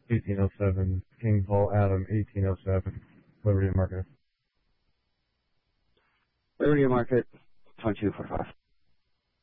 1807. King Paul Adam, 1807. Liberty Market. Liberty Market, 2245.